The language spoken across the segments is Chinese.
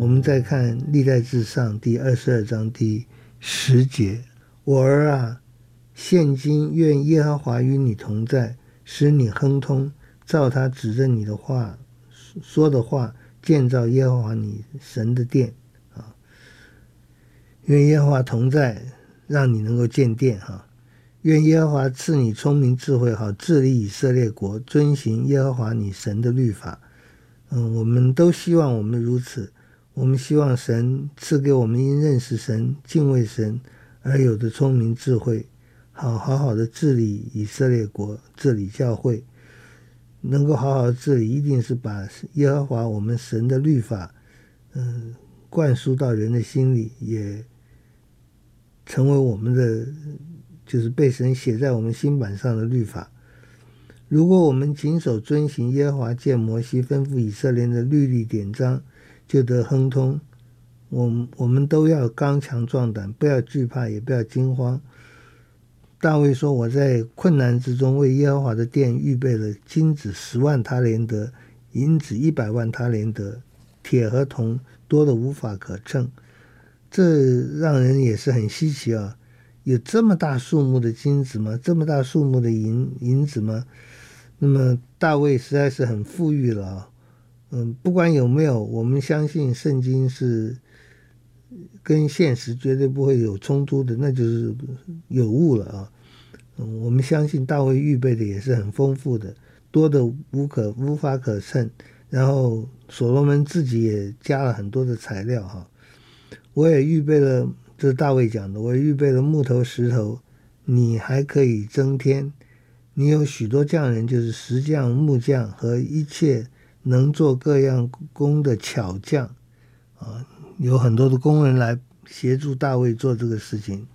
我们再看历代志上第22章第10节，我儿啊，现今愿耶和华与你同在，使你亨通，照他指着你的话说的话，建造耶和华你神的殿啊。愿耶和华同在，让你能够建殿哈。愿耶和华赐你聪明智慧，好治理以色列国，遵行耶和华你神的律法。我们都希望我们如此。我们希望神赐给我们因认识神、敬畏神而有的聪明智慧，好好的治理以色列国，治理教会。能够好好治理，一定是把耶和华我们神的律法灌输到人的心里，也成为我们的就是被神写在我们心板上的律法。如果我们谨守遵行耶和华借摩西吩咐以色列的律例典章，就得亨通。我们都要刚强壮胆，不要惧怕，也不要惊慌。大卫说，我在困难之中为耶和华的殿预备了金子10万他连得，银子100万他连得，铁和铜多得无法可称。这让人也是很稀奇啊！有这么大数目的金子吗？这么大数目的银子吗？那么大卫实在是很富裕了啊。不管有没有，我们相信圣经是跟现实绝对不会有冲突的，那就是有误了啊。我们相信大卫预备的也是很丰富的，多的无法可称。然后所罗门自己也加了很多的材料哈。我也预备了，这是大卫讲的，我也预备了木头石头，你还可以增添。你有许多匠人，就是石匠、木匠和一切能做各样工的巧匠啊，有很多的工人来协助大卫做这个事情。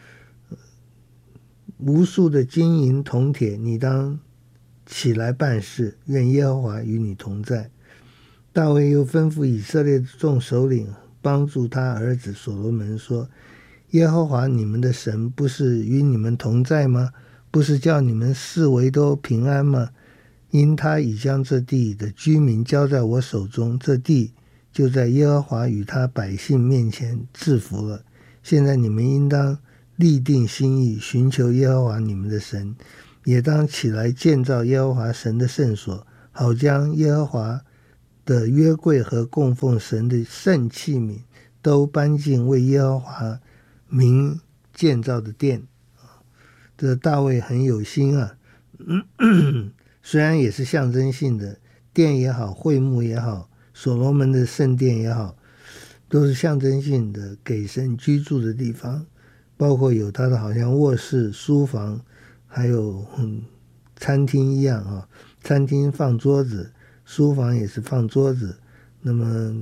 无数的金银铜铁，你当起来办事，愿耶和华与你同在。大卫又吩咐以色列众首领帮助他儿子所罗门说，耶和华你们的神不是与你们同在吗？不是叫你们四围都平安吗？因他已将这地的居民交在我手中，这地就在耶和华与他百姓面前制服了。现在你们应当立定心意，寻求耶和华你们的神，也当起来建造耶和华神的圣所，好将耶和华的约柜和供奉神的圣器皿都搬进为耶和华名建造的殿。这大卫很有心啊。虽然也是象征性的，殿也好，会幕也好，所罗门的圣殿也好，都是象征性的给神居住的地方，包括有他的好像卧室、书房，还有餐厅一样啊。餐厅放桌子，书房也是放桌子。那么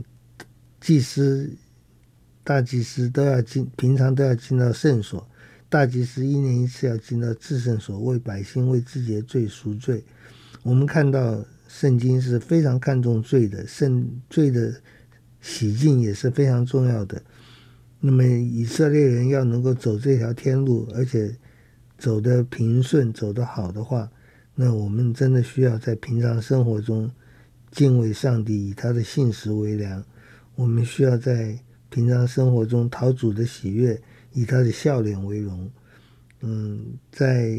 大祭司平常都要进到圣所，大祭司1年1次要进到至圣所，为百姓为自己的罪赎罪。我们看到圣经是非常看重罪的，罪的洗净也是非常重要的。那么以色列人要能够走这条天路，而且走得平顺，走得好的话，那我们真的需要在平常生活中敬畏上帝，以他的信实为粮。我们需要在平常生活中讨主的喜悦，以他的笑脸为荣。在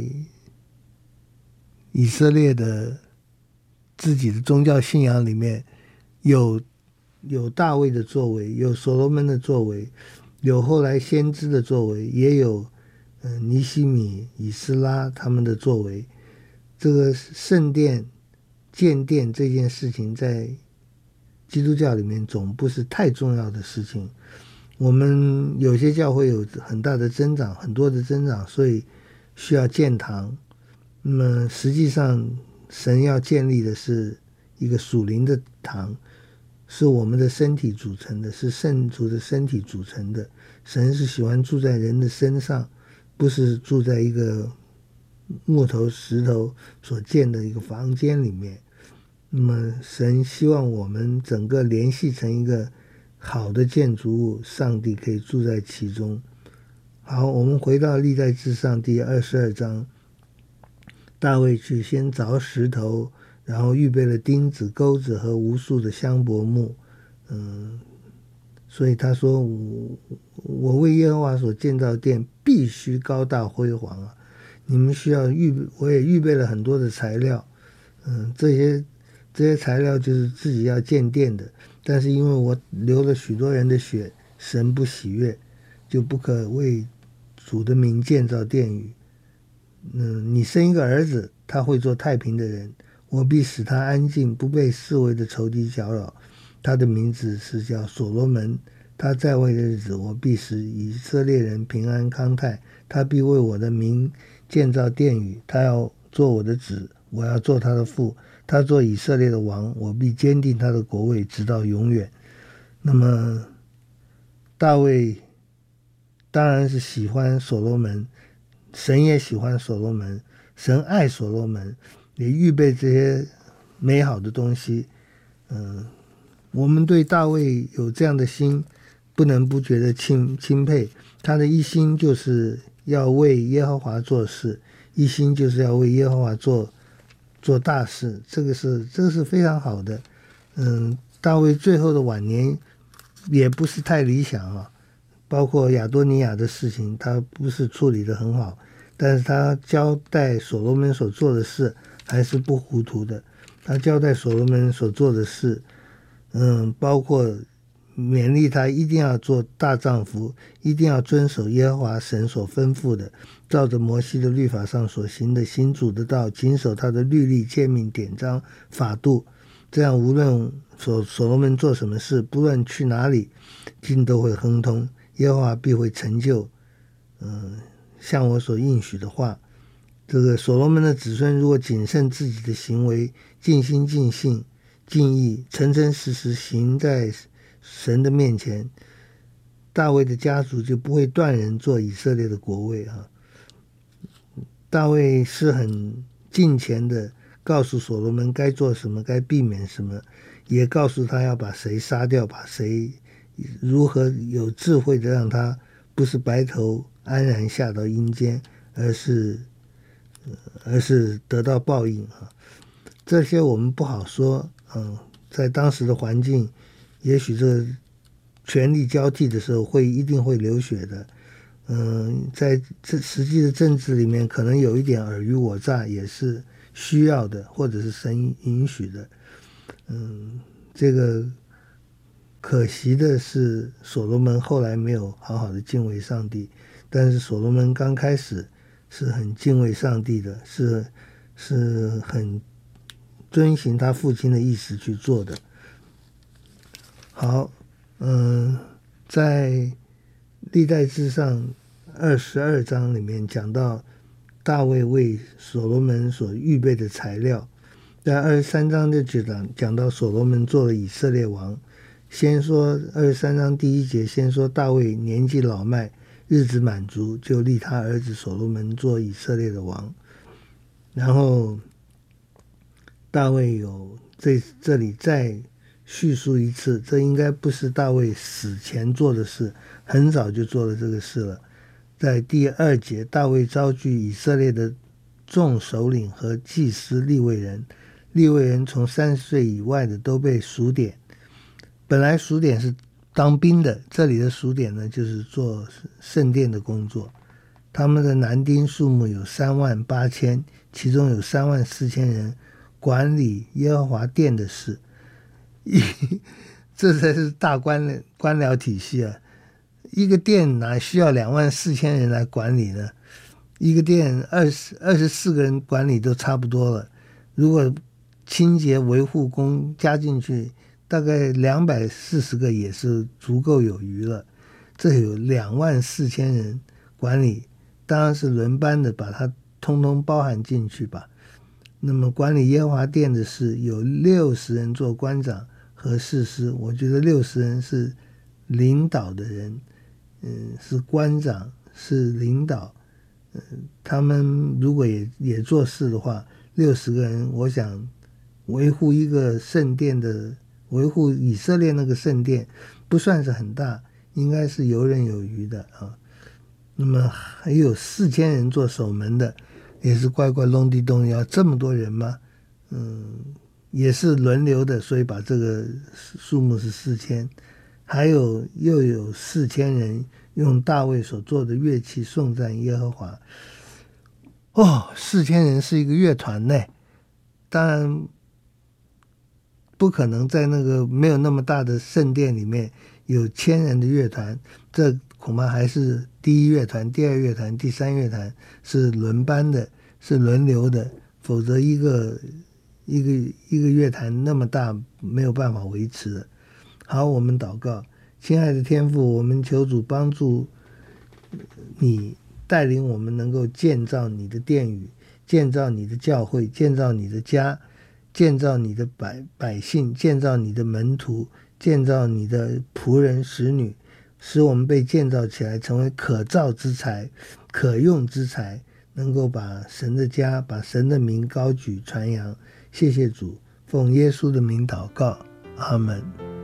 以色列的自己的宗教信仰里面，有大卫的作为，有所罗门的作为，有后来先知的作为，也有尼希米、以斯拉他们的作为。这个圣殿建殿这件事情在基督教里面总不是太重要的事情。我们有些教会有很大的增长，很多的增长，所以需要建堂。那么实际上神要建立的是一个属灵的堂，是我们的身体组成的，是圣徒的身体组成的。神是喜欢住在人的身上，不是住在一个木头石头所建的一个房间里面。那么神希望我们整个联系成一个好的建筑物，上帝可以住在其中。好，我们回到历代志上第22章，大卫去先凿石头，然后预备了钉子、钩子和无数的香柏木， 所以他说我为耶和华所建造的殿必须高大辉煌啊！你们需要我也预备了很多的材料，这些材料就是自己要建殿的，但是因为我流了许多人的血，神不喜悦，就不可为主的名建造殿宇。你生一个儿子，他会做太平的人，我必使他安静，不被四围的仇敌搅扰。他的名字是叫所罗门，他在位的日子，我必使以色列人平安康泰。他必为我的名建造殿宇，他要做我的子，我要做他的父。他做以色列的王，我必坚定他的国位，直到永远。那么大卫当然是喜欢所罗门，神也喜欢所罗门，神爱所罗门，也预备这些美好的东西。我们对大卫有这样的心，不能不觉得钦佩。他的一心就是要为耶和华做事，一心就是要为耶和华做大事，这个是非常好的。大卫最后的晚年也不是太理想啊，包括亚多尼亚的事情，他不是处理得很好，但是他交代所罗门所做的事还是不糊涂的。他交代所罗门所做的事，包括勉励他一定要做大丈夫，一定要遵守耶和华神所吩咐的，照着摩西的律法上所行的，行主的道，谨守他的律例诫命典章法度，这样无论所罗门做什么事，不论去哪里，尽都会亨通，耶和华必会成就像我所应许的话。这个所罗门的子孙如果谨慎自己的行为，尽心尽性尽意，诚诚实实行在神的面前，大卫的家族就不会断人做以色列的国位啊。大卫是很敬虔的，告诉所罗门该做什么，该避免什么，也告诉他要把谁杀掉，把谁如何有智慧的让他不是白头安然下到阴间，而是得到报应啊。这些我们不好说，在当时的环境，也许这个权力交替的时候一定会流血的。在这实际的政治里面，可能有一点尔虞我诈也是需要的，或者是神允许的。这个可惜的是，所罗门后来没有好好的敬畏上帝，但是所罗门刚开始是很敬畏上帝的，是很遵循他父亲的意思去做的。好，在历代志上22章里面讲到大卫为所罗门所预备的材料，在23章就讲到所罗门做了以色列王。先说23章第1节，先说大卫年纪老迈，日子满足，就立他儿子所罗门做以色列的王。然后大卫有这里再叙述一次，这应该不是大卫死前做的事，很早就做了这个事了。在第2节，大卫召聚以色列的众首领和祭司利未人，利未人从30岁以外的都被数点。本来数点是当兵的，这里的数点呢，就是做圣殿的工作。他们的男丁数目有38000，其中有34000人管理耶和华殿的事。这才是大官僚体系啊！一个殿哪需要24000人来管理呢？一个殿24个人管理都差不多了。如果清洁维护工加进去，大概240个也是足够有余了。这有24000人管理，当然是轮班的，把它通通包含进去吧。那么管理耶和华殿的事，有60人做官长和士师。我觉得60人是领导的人，是官长，是领导。他们如果也做事的话，60个人，我想维护一个圣殿维护以色列那个圣殿不算是很大，应该是游刃有余的啊。那么还有4000人做守门的，也是怪隆地东，要这么多人吗？也是轮流的，所以把这个数目是4000。 还有又有4000人用大卫所做的乐器颂赞耶和华。4000人是一个乐团呢，当然不可能在那个没有那么大的圣殿里面有1000人的乐团，这恐怕还是第一乐团、第二乐团、第三乐团是轮班的，是轮流的，否则一个乐团那么大没有办法维持的。好，我们祷告。亲爱的天父，我们求主帮助你，带领我们能够建造你的殿宇，建造你的教会，建造你的家，建造你的百姓，建造你的门徒，建造你的仆人使女，使我们被建造起来，成为可造之材，可用之材，能够把神的家，把神的名高举传扬。谢谢主，奉耶稣的名祷告，阿们。